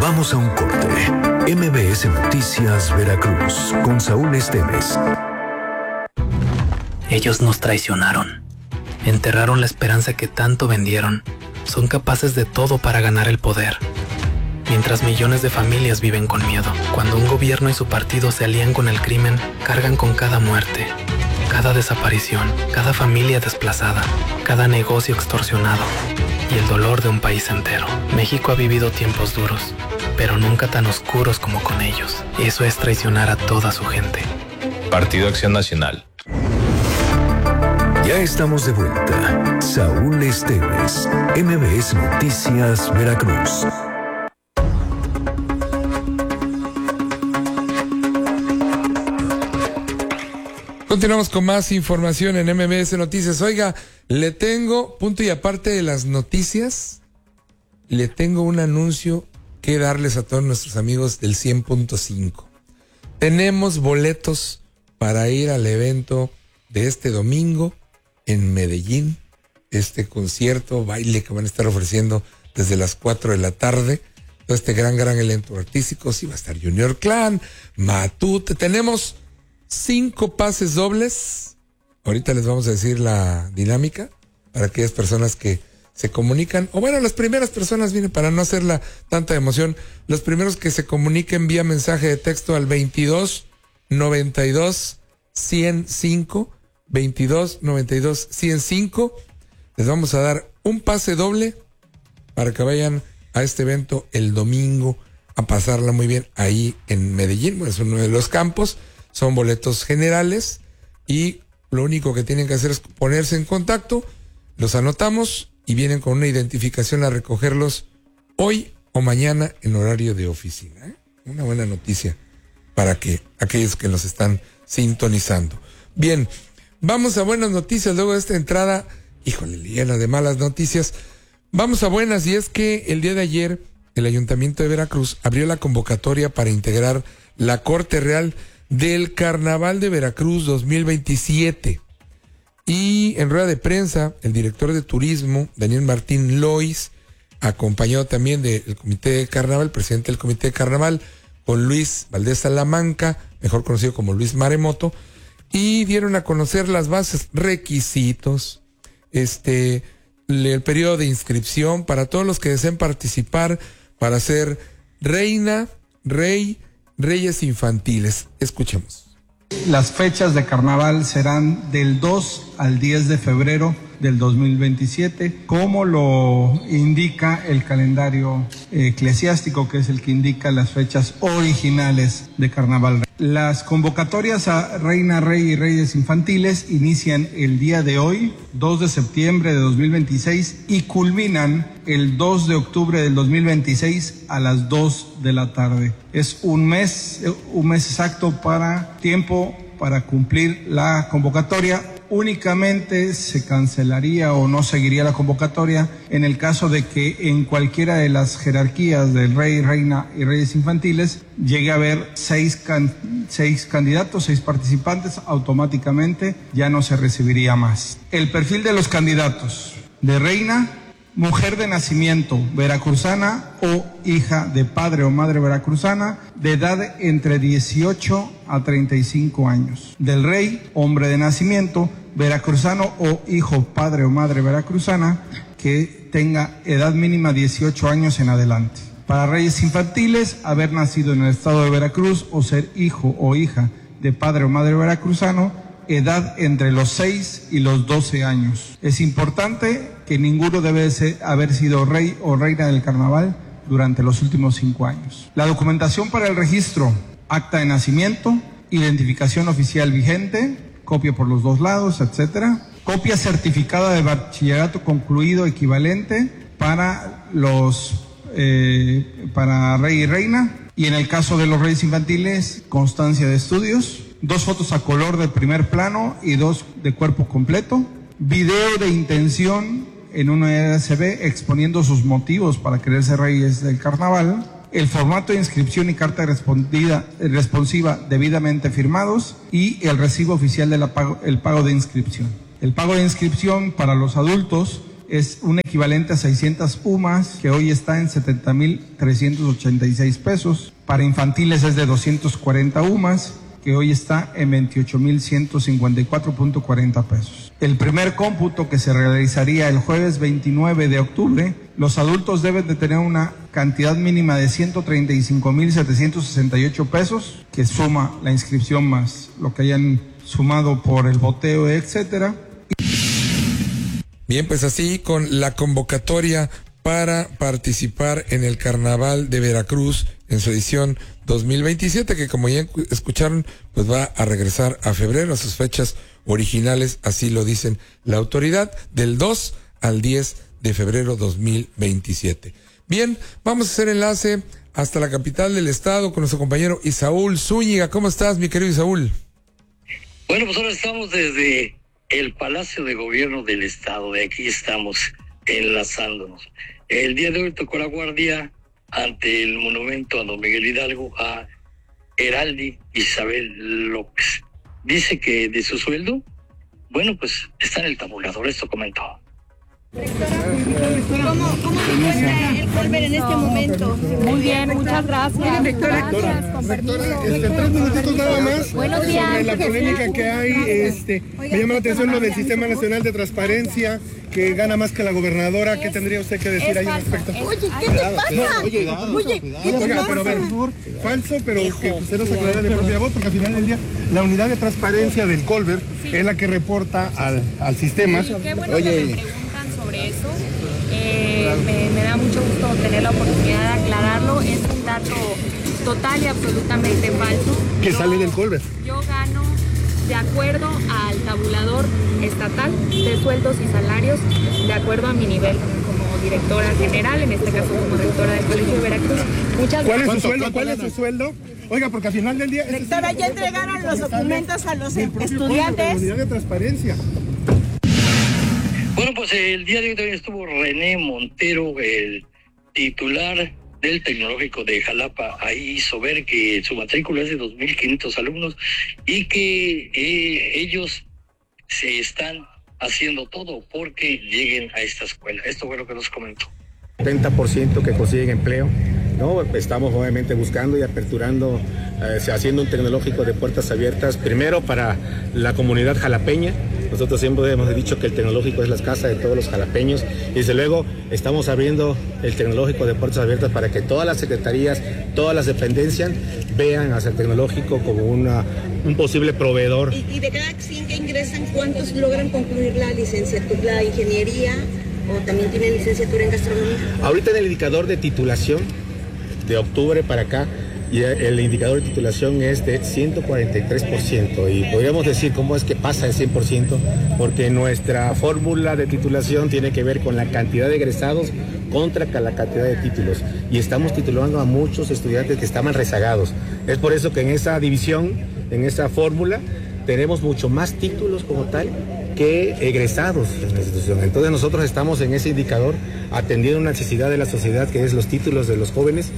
Vamos a un corte. MBS Noticias Veracruz con Saúl Esteves. Ellos nos traicionaron. Enterraron la esperanza que tanto vendieron. Son capaces de todo para ganar el poder. Mientras millones de familias viven con miedo. Cuando un gobierno y su partido se alían con el crimen, cargan con cada muerte, cada desaparición, cada familia desplazada, cada negocio extorsionado y el dolor de un país entero. México ha vivido tiempos duros, pero nunca tan oscuros como con ellos. Eso es traicionar a toda su gente. Partido Acción Nacional. Ya estamos de vuelta. Saúl Esteves, MBS Noticias Veracruz. Continuamos con más información en MBS Noticias. Oiga, le tengo, punto y aparte de las noticias, le tengo un anuncio que darles a todos nuestros amigos del 100.5. Tenemos boletos para ir al evento de este domingo en Medellín, este concierto, baile que van a estar ofreciendo desde las 4 de la tarde, todo este gran evento artístico. Sí va a estar Junior Clan, Matute, tenemos 5 pases dobles. Ahorita les vamos a decir la dinámica para aquellas personas que se comunican, o bueno, las primeras personas vienen para no hacerla tanta emoción, los primeros que se comuniquen vía mensaje de texto al 22 92 105 22 92 105. Les vamos a dar un pase doble para que vayan a este evento el domingo a pasarla muy bien ahí en Medellín. Bueno, es uno de los campos, son boletos generales y lo único que tienen que hacer es ponerse en contacto, los anotamos y vienen con una identificación a recogerlos hoy o mañana en horario de oficina, ¿eh? Una buena noticia para que aquellos que nos están sintonizando. Bien, vamos a buenas noticias luego de esta entrada, híjole, llena de malas noticias. Vamos a buenas, y es que el día de ayer el Ayuntamiento de Veracruz abrió la convocatoria para integrar la Corte Real del Carnaval de Veracruz 2027. Y en rueda de prensa, el director de turismo, Daniel Martín Lois, acompañado también del Comité de Carnaval, presidente del Comité de Carnaval, con Luis Valdés Salamanca, mejor conocido como Luis Maremoto, y dieron a conocer las bases, requisitos, el periodo de inscripción para todos los que deseen participar para ser reina, rey, reyes infantiles. Escuchemos. Las fechas de carnaval serán del 2 al 10 de febrero del 2027, como lo indica el calendario eclesiástico, que es el que indica las fechas originales de carnaval. Las convocatorias a Reina, Rey y Reyes Infantiles inician el día de hoy, 2 de septiembre de 2026, y culminan el 2 de octubre del 2026 a las 2 de la tarde. Es un mes exacto para cumplir la convocatoria. Únicamente se cancelaría o no seguiría la convocatoria en el caso de que en cualquiera de las jerarquías del Rey, Reina y Reyes Infantiles llegue a haber 6 candidatos, 6 participantes, automáticamente ya no se recibiría más. El perfil de los candidatos: de reina, mujer de nacimiento veracruzana o hija de padre o madre veracruzana, de edad entre 18 a 35 años. Del rey, hombre de nacimiento veracruzano o hijo, padre o madre veracruzana, que tenga edad mínima 18 años en adelante. Para reyes infantiles, haber nacido en el estado de Veracruz o ser hijo o hija de padre o madre veracruzano, edad entre los 6 y los 12 años. Es importante que ninguno debe haber sido rey o reina del carnaval durante los últimos 5 años. La documentación para el registro: acta de nacimiento, identificación oficial vigente, copia por los 2 lados, etcétera. Copia certificada de bachillerato concluido equivalente para para rey y reina. Y en el caso de los reyes infantiles, constancia de estudios, 2 fotos a color de primer plano y 2 de cuerpo completo, video de intención en una USB exponiendo sus motivos para querer ser reyes del carnaval, el formato de inscripción y carta responsiva debidamente firmados, y el recibo oficial del pago de inscripción. El pago de inscripción para los adultos es un equivalente a 600 UMAS, que hoy está en 70,386 pesos. Para infantiles es de 240 UMAS, que hoy está en 28,154.40 pesos. El primer cómputo, que se realizaría el jueves 29 de octubre, los adultos deben de tener una cantidad mínima de 135,768 pesos, que suma la inscripción más lo que hayan sumado por el boteo, etcétera. Bien, pues así con la convocatoria para participar en el Carnaval de Veracruz en su edición 2027, que como ya escucharon, pues va a regresar a febrero a sus fechas originales, así lo dicen la autoridad, del 2 al 10 de febrero 2027. Bien, vamos a hacer enlace hasta la capital del estado con nuestro compañero Isaúl Zúñiga. ¿Cómo estás, mi querido Isaúl? Bueno, pues ahora estamos desde el Palacio de Gobierno del Estado. De aquí estamos enlazándonos. El día de hoy tocó la guardia ante el monumento a don Miguel Hidalgo a Heraldi Isabel López. Dice que de su sueldo, bueno, pues está en el tabulador, esto comentó. ¿Cómo se encuentra el Colbert en este momento? Muy bien, muchas gracias. Gracias, con permiso. 3 minutitos nada más. Buenos días. Sobre la polémica que hay, me llama la atención lo del Sistema Nacional de Transparencia, que gana más que la gobernadora. ¿Qué tendría usted que decir ahí al respecto? Oye, ¿qué te pasa? Oye, ¿qué te Oiga, pero a ver, falso, pero que usted nos aclarara de propia voz, porque al final del día la unidad de transparencia del Colbert es la que reporta al sistema. Qué bueno que me preguntan sobre eso. Me da mucho gusto tener la oportunidad de aclararlo. Es un dato total y absolutamente falso. Que sale del Colbert. Yo gano de acuerdo al tabulador estatal de sueldos y salarios, de acuerdo a mi nivel como directora general, en este caso como rectora del Colegio de Veracruz. Muchas gracias. ¿Cuál es su sueldo? Oiga, porque al final del día... Rectora, ya entregaron los documentos a los estudiantes. La unidad de transparencia. Bueno, pues el día de hoy también estuvo René Montero, el titular del Tecnológico de Jalapa. Ahí hizo ver que su matrícula es de 2,500 alumnos y que ellos se están haciendo todo porque lleguen a esta escuela. Esto fue lo que nos comentó. 70% que consiguen empleo, ¿no? Estamos obviamente buscando y aperturando, haciendo un tecnológico de puertas abiertas, primero para la comunidad jalapeña. Nosotros siempre hemos dicho que el tecnológico es la casa de todos los jalapeños y desde luego estamos abriendo el tecnológico de puertas abiertas para que todas las secretarías, todas las dependencias vean hacia el tecnológico como un posible proveedor. Y de cada 100 que ingresan, ¿cuántos logran concluir la licenciatura, la ingeniería o también tienen licenciatura en gastronomía? Ahorita en el indicador de titulación de octubre para acá, y el indicador de titulación es de 143%, y podríamos decir cómo es que pasa el 100%, porque nuestra fórmula de titulación tiene que ver con la cantidad de egresados contra la cantidad de títulos, y estamos titulando a muchos estudiantes que estaban rezagados. Es por eso que en esa división, en esa fórmula, tenemos mucho más títulos como tal que egresados en la institución. Entonces nosotros estamos en ese indicador atendiendo una necesidad de la sociedad, que es los títulos de los jóvenes.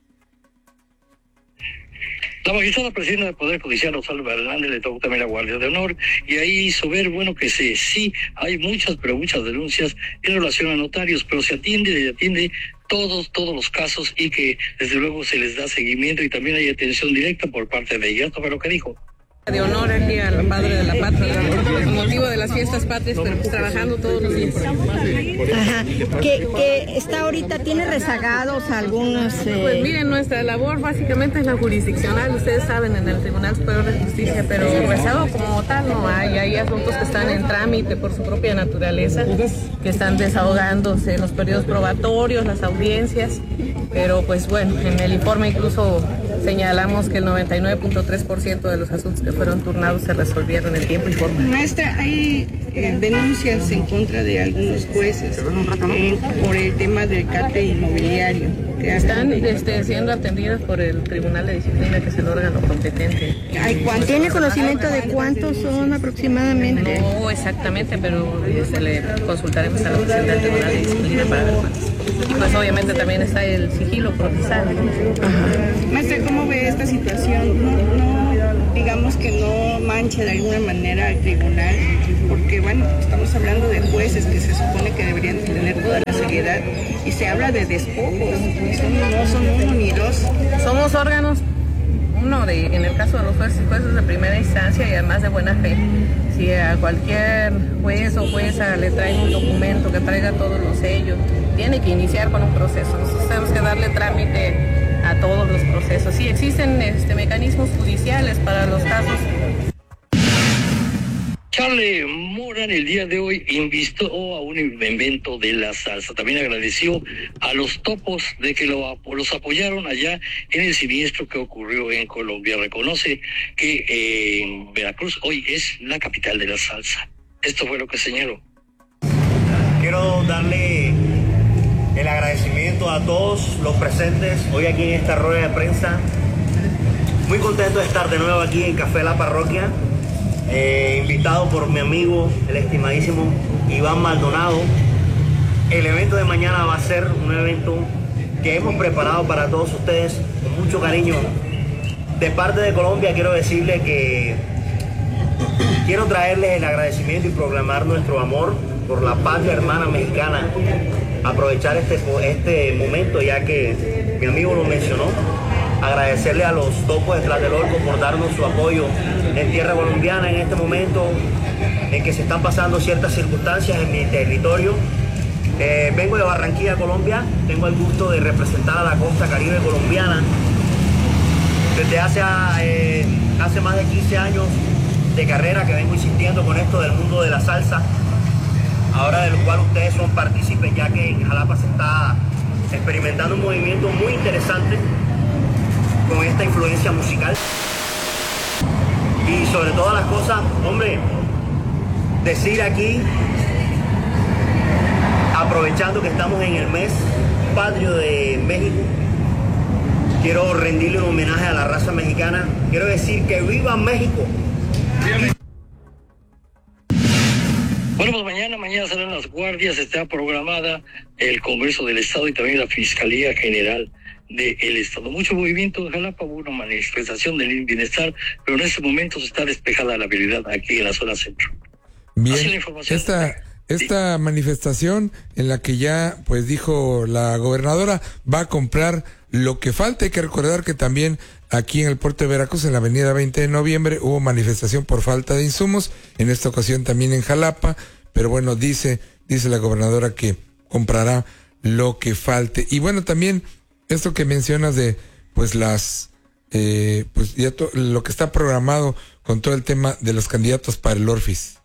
La magistrada presidenta del Poder Judicial, Rosalba Hernández, le tocó también la Guardia de Honor y ahí hizo ver, bueno, que sí hay muchas denuncias en relación a notarios, pero se atiende todos los casos y que desde luego se les da seguimiento y también hay atención directa por parte de ella. Esto fue lo que dijo. De honor aquí al padre de la patria, con motivo de las fiestas patrias, pero pues trabajando todos los días. Ajá. Que está ahorita, ¿tiene rezagados algunos? Pues miren, nuestra labor básicamente es la jurisdiccional, ustedes saben, en el Tribunal Superior de Justicia, pero rezado como tal no hay asuntos que están en trámite por su propia naturaleza, que están desahogándose en los periodos probatorios, las audiencias, pero pues bueno, en el informe incluso señalamos que el 99.3% de los asuntos que fueron turnados se resolvieron en tiempo y forma. Maestra, hay denuncias en contra de algunos jueces por el tema del cártel inmobiliario. Están siendo atendidas por el Tribunal de Disciplina, que es el órgano competente. ¿Tiene conocimiento de cuántos son aproximadamente? No exactamente, pero le consultaremos a la presidenta del Tribunal de Disciplina para ver cuántos. y pues obviamente también está el sigilo procesal. Maestra, ¿cómo ve esta situación? No, digamos que no manche de alguna manera al tribunal, porque bueno, estamos hablando de jueces que se supone que deberían tener toda la seriedad, y se habla de despojos, no son uno ni dos. Somos órganos, en el caso de los jueces de primera instancia y además de buena fe. Si a cualquier juez o jueza le traen un documento que traiga todos los sellos, tiene que iniciar con un proceso. Nosotros tenemos que darle trámite a todos los procesos. Sí, existen mecanismos judiciales para los casos. Charlie Moran el día de hoy invitó a un evento de la salsa. También agradeció a los topos de que los apoyaron allá en el siniestro que ocurrió en Colombia. Reconoce que Veracruz hoy es la capital de la salsa. Esto fue lo que señaló. Quiero darle el agradecimiento a todos los presentes hoy aquí en esta rueda de prensa. Muy contento de estar de nuevo aquí en Café La Parroquia. Invitado por mi amigo, el estimadísimo Iván Maldonado. El evento de mañana va a ser un evento que hemos preparado para todos ustedes con mucho cariño. De parte de Colombia quiero decirle que quiero traerles el agradecimiento y proclamar nuestro amor por la patria hermana mexicana. Aprovechar este momento, ya que mi amigo lo mencionó, agradecerle a los topos de Tlatelolco por darnos su apoyo en tierra colombiana en este momento en que se están pasando ciertas circunstancias en mi territorio. Vengo de Barranquilla, Colombia. Tengo el gusto de representar a la costa caribe colombiana desde hace más de 15 años de carrera que vengo insistiendo con esto del mundo de la salsa, ahora del cual ustedes son partícipes, ya que en Jalapa se está experimentando un movimiento muy interesante con esta influencia musical. Y sobre todas las cosas, hombre, decir aquí, aprovechando que estamos en el mes patrio de México, quiero rendirle un homenaje a la raza mexicana. Quiero decir que ¡viva México! Bueno, pues mañana serán las guardias. Está programada el Congreso del Estado y también la Fiscalía General del Estado. Mucho movimiento en Jalapa, una manifestación del bienestar, pero en este momento se está despejada la vialidad aquí en la zona centro. Bien, así la información. Esta manifestación en la que ya, pues dijo la gobernadora, va a comprar lo que falta. Hay que recordar que también aquí en el puerto de Veracruz, en la avenida 20 de noviembre, hubo manifestación por falta de insumos, en esta ocasión también en Jalapa, pero bueno, dice la gobernadora que comprará lo que falte. Y bueno, también esto que mencionas de pues pues ya lo que está programado con todo el tema de los candidatos para el Orfis.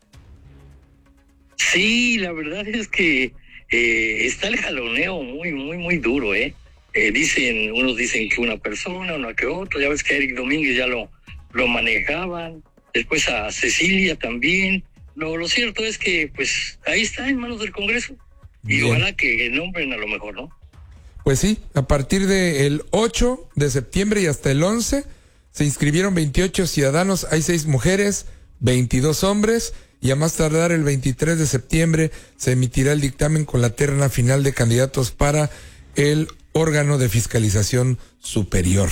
Sí, la verdad es que está el jaloneo muy duro, unos dicen que una persona, uno que otro. Ya ves que a Eric Domínguez ya lo manejaban, después a Cecilia también. Lo cierto es que pues ahí está en manos del Congreso. Y bien, ojalá que nombren a lo mejor, ¿no? Pues sí, a partir del 8 de septiembre y hasta el 11 se inscribieron 28 ciudadanos, hay 6 mujeres, 22 hombres, y a más tardar el 23 de septiembre se emitirá el dictamen con la terna final de candidatos para el órgano de fiscalización superior.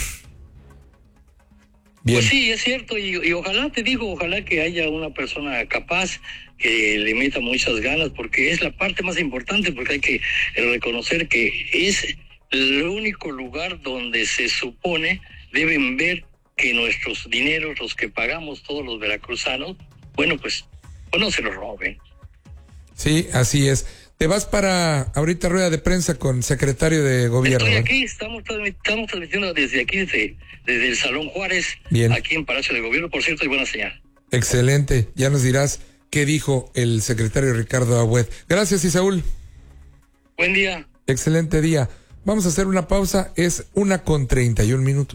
Bien. Pues sí, es cierto, y ojalá que haya una persona capaz que le meta muchas ganas, porque es la parte más importante, porque hay que reconocer que es el único lugar donde se supone deben ver que nuestros dineros, los que pagamos todos los veracruzanos, pues no se los roben. Sí, así es. Te vas para ahorita rueda de prensa con secretario de gobierno. Estoy aquí, estamos transmitiendo desde aquí, desde el Salón Juárez, bien, aquí en Palacio de Gobierno. Por cierto, hay buena señal. Excelente, ya nos dirás qué dijo el secretario Ricardo Agüed. Gracias, Isaúl. Buen día. Excelente día. Vamos a hacer una pausa, es 1:31.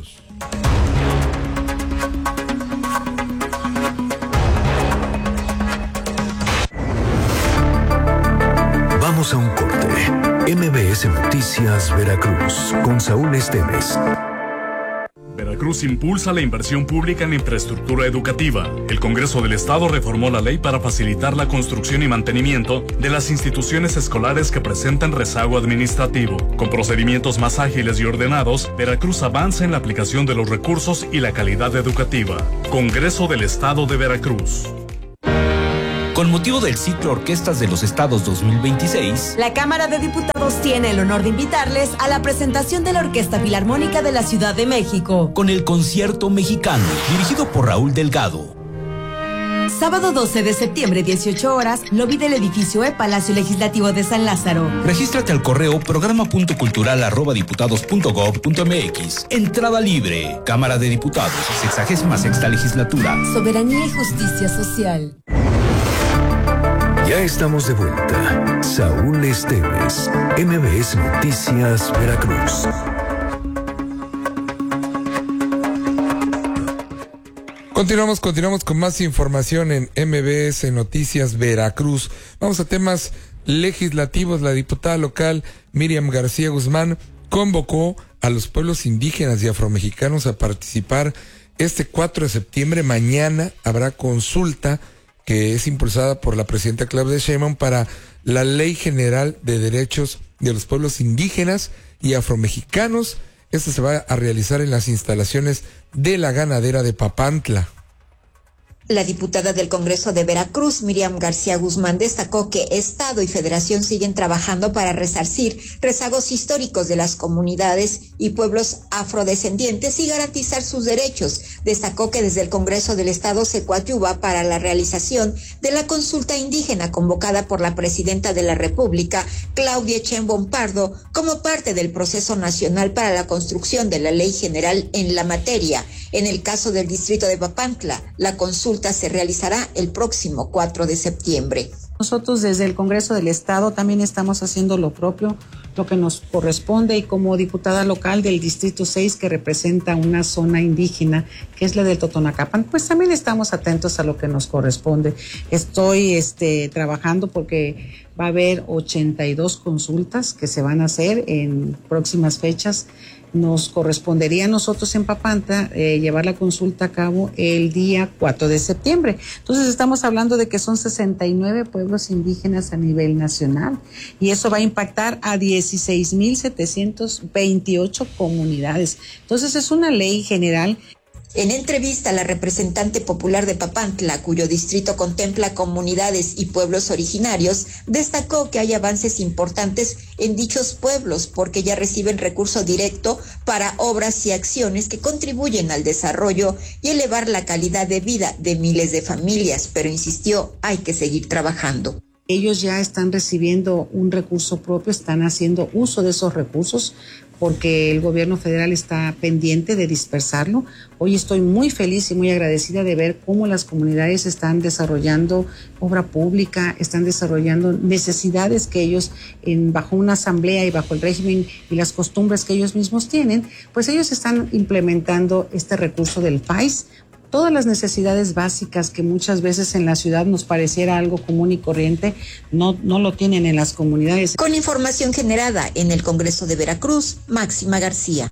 Vamos a un corte. MBS Noticias Veracruz con Saúl Esteves. Veracruz impulsa la inversión pública en infraestructura educativa. El Congreso del Estado reformó la ley para facilitar la construcción y mantenimiento de las instituciones escolares que presentan rezago administrativo. Con procedimientos más ágiles y ordenados, Veracruz avanza en la aplicación de los recursos y la calidad educativa. Congreso del Estado de Veracruz. Con motivo del ciclo Orquestas de los Estados 2026, la Cámara de Diputados tiene el honor de invitarles a la presentación de la Orquesta Filarmónica de la Ciudad de México, con el Concierto Mexicano, dirigido por Raúl Delgado. Sábado 12 de septiembre, 18 horas, lobby del edificio Palacio Legislativo de San Lázaro. Regístrate al correo programa.cultural@diputados.gov.mx. Entrada libre. Cámara de Diputados, 66ª legislatura. Soberanía y justicia social. Ya estamos de vuelta. Saúl Esteves, MBS Noticias, Veracruz. Continuamos con más información en MBS Noticias Veracruz. Vamos a temas legislativos. La diputada local Miriam García Guzmán convocó a los pueblos indígenas y afromexicanos a participar este 4 de septiembre. Mañana habrá consulta que es impulsada por la presidenta Claudia Sheinbaum para la Ley General de Derechos de los Pueblos Indígenas y Afromexicanos. Esto se va a realizar en las instalaciones de la ganadera de Papantla. La diputada del Congreso de Veracruz, Miriam García Guzmán, destacó que Estado y Federación siguen trabajando para resarcir rezagos históricos de las comunidades y pueblos afrodescendientes y garantizar sus derechos. Destacó que desde el Congreso del Estado se coadyuva para la realización de la consulta indígena convocada por la presidenta de la República, Claudia Sheinbaum Pardo, como parte del proceso nacional para la construcción de la ley general en la materia. En el caso del distrito de Papantla, la consulta se realizará el próximo 4 de septiembre. Nosotros desde el Congreso del Estado también estamos haciendo lo propio, lo que nos corresponde, y como diputada local del Distrito 6, que representa una zona indígena, que es la del Totonacapan, pues también estamos atentos a lo que nos corresponde. Estoy trabajando porque va a haber 82 consultas que se van a hacer en próximas fechas. Nos correspondería a nosotros en Papantla llevar la consulta a cabo el día 4 de septiembre. Entonces estamos hablando de que son 69 pueblos indígenas a nivel nacional y eso va a impactar a 16,728 comunidades. Entonces es una ley general. En entrevista, la representante popular de Papantla, cuyo distrito contempla comunidades y pueblos originarios, destacó que hay avances importantes en dichos pueblos porque ya reciben recurso directo para obras y acciones que contribuyen al desarrollo y elevar la calidad de vida de miles de familias, pero insistió, hay que seguir trabajando. Ellos ya están recibiendo un recurso propio, están haciendo uso de esos recursos porque el gobierno federal está pendiente de dispersarlo. Hoy estoy muy feliz y muy agradecida de ver cómo las comunidades están desarrollando obra pública, están desarrollando necesidades que ellos, bajo una asamblea y bajo el régimen y las costumbres que ellos mismos tienen, pues ellos están implementando este recurso del PAIS. Todas las necesidades básicas que muchas veces en la ciudad nos pareciera algo común y corriente, no lo tienen en las comunidades. Con información generada en el Congreso de Veracruz, Máxima García.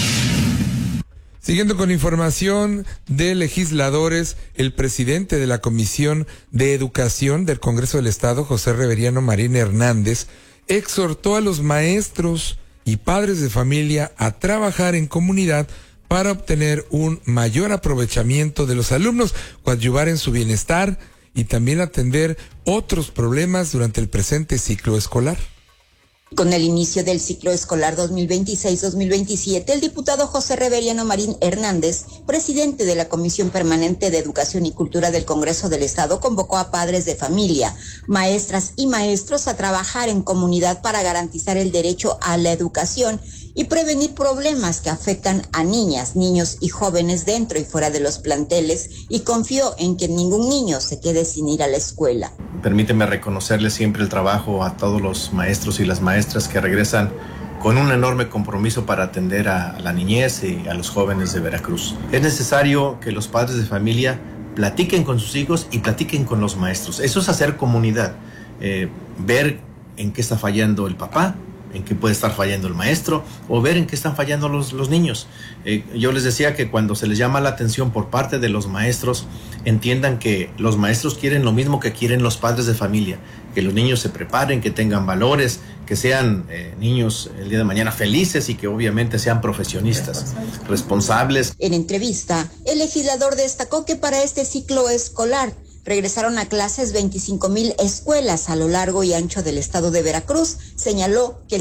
Siguiendo con información de legisladores, el presidente de la Comisión de Educación del Congreso del Estado, José Reveriano Marín Hernández, exhortó a los maestros y padres de familia a trabajar en comunidad para obtener un mayor aprovechamiento de los alumnos, coadyuvar en su bienestar y también atender otros problemas durante el presente ciclo escolar. Con el inicio del ciclo escolar 2026-2027, el diputado José Reveriano Marín Hernández, presidente de la Comisión Permanente de Educación y Cultura del Congreso del Estado, convocó a padres de familia, maestras y maestros a trabajar en comunidad para garantizar el derecho a la educación y prevenir problemas que afectan a niñas, niños y jóvenes dentro y fuera de los planteles, y confió en que ningún niño se quede sin ir a la escuela. Permíteme reconocerle siempre el trabajo a todos los maestros y las maestras que regresan con un enorme compromiso para atender a la niñez y a los jóvenes de Veracruz. Es necesario que los padres de familia platiquen con sus hijos y platiquen con los maestros. Eso es hacer comunidad, ver en qué está fallando el papá, en qué puede estar fallando el maestro o ver en qué están fallando los niños. Yo les decía que cuando se les llama la atención por parte de los maestros, entiendan que los maestros quieren lo mismo que quieren los padres de familia, que los niños se preparen, que tengan valores, que sean niños el día de mañana felices y que obviamente sean profesionistas, responsables. En entrevista, el legislador destacó que para este ciclo escolar regresaron a clases 25,000 escuelas a lo largo y ancho del estado de Veracruz. Señaló que